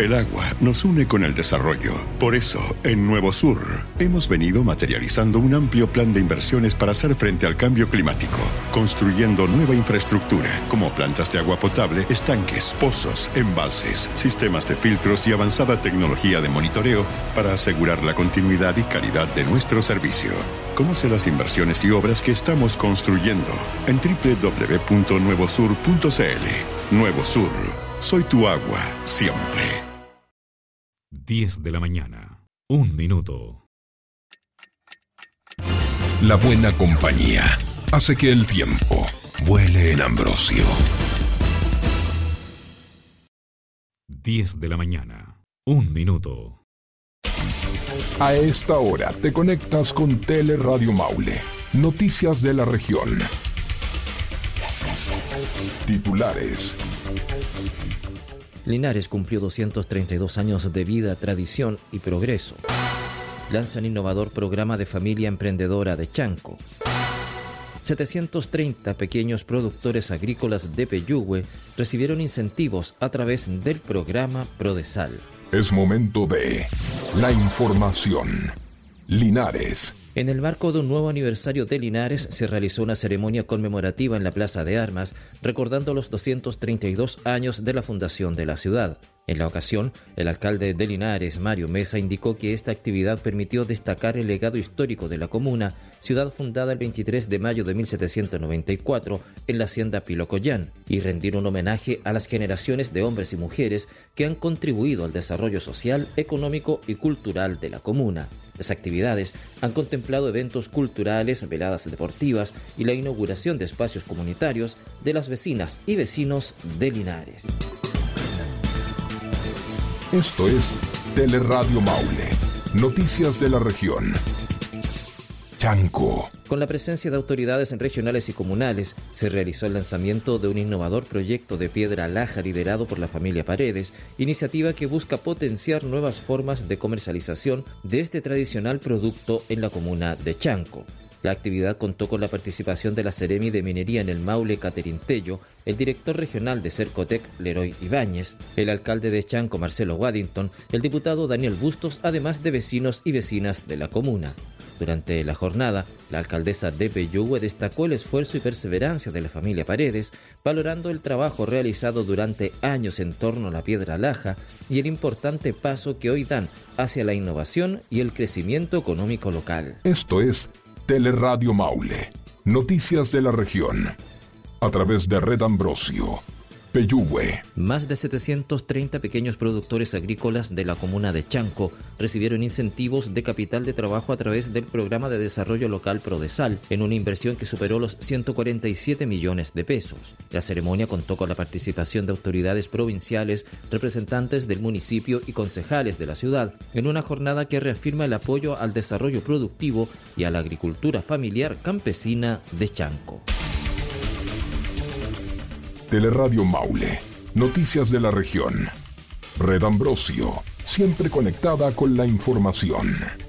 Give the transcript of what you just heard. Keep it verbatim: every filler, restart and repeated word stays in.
El agua nos une con el desarrollo. Por eso, en Nuevo Sur, hemos venido materializando un amplio plan de inversiones para hacer frente al cambio climático, construyendo nueva infraestructura, como plantas de agua potable, estanques, pozos, embalses, sistemas de filtros y avanzada tecnología de monitoreo para asegurar la continuidad y calidad de nuestro servicio. Conoce las inversiones y obras que estamos construyendo en doble u doble u doble u punto nuevo sur punto c l. Nuevo Sur, soy tu agua, siempre. diez de la mañana, un minuto. La buena compañía hace que el tiempo vuele en Ambrosio. diez de la mañana, un minuto. A esta hora te conectas con Teleradio Maule. Noticias de la región. Titulares. Linares cumplió doscientos treinta y dos años de vida, tradición y progreso. Lanzan innovador programa de familia emprendedora de Chanco. setecientos treinta pequeños productores agrícolas de Peyúgue recibieron incentivos a través del programa Prodesal. Es momento de la información. Linares. En el marco de un nuevo aniversario de Linares, se realizó una ceremonia conmemorativa en la Plaza de Armas, recordando los doscientos treinta y dos años de la fundación de la ciudad. En la ocasión, el alcalde de Linares, Mario Mesa, indicó que esta actividad permitió destacar el legado histórico de la comuna, ciudad fundada el veintitrés de mayo de mil setecientos noventa y cuatro en la hacienda Pilocollán, y rendir un homenaje a las generaciones de hombres y mujeres que han contribuido al desarrollo social, económico y cultural de la comuna. Las actividades han contemplado eventos culturales, veladas deportivas y la inauguración de espacios comunitarios de las vecinas y vecinos de Linares. Esto es Teleradio Maule. Noticias de la región. Chanco. Con la presencia de autoridades regionales y comunales, se realizó el lanzamiento de un innovador proyecto de piedra laja liderado por la familia Paredes, iniciativa que busca potenciar nuevas formas de comercialización de este tradicional producto en la comuna de Chanco. La actividad contó con la participación de la Seremi de Minería en el Maule, Catherine Tello, el director regional de Cercotec, Leroy Ibáñez, el alcalde de Chanco, Marcelo Waddington, el diputado Daniel Bustos, además de vecinos y vecinas de la comuna. Durante la jornada, la alcaldesa de Peyúgue destacó el esfuerzo y perseverancia de la familia Paredes, valorando el trabajo realizado durante años en torno a la piedra laja y el importante paso que hoy dan hacia la innovación y el crecimiento económico local. Esto es Teleradio Maule. Noticias de la región. A través de Red Ambrosio. Peyúgue. Más de setecientos treinta pequeños productores agrícolas de la comuna de Chanco recibieron incentivos de capital de trabajo a través del programa de desarrollo local Prodesal, en una inversión que superó los ciento cuarenta y siete millones de pesos. La ceremonia contó con la participación de autoridades provinciales, representantes del municipio y concejales de la ciudad, en una jornada que reafirma el apoyo al desarrollo productivo y a la agricultura familiar campesina de Chanco. Teleradio Maule. Noticias de la región. Red Ambrosio. Siempre conectada con la información.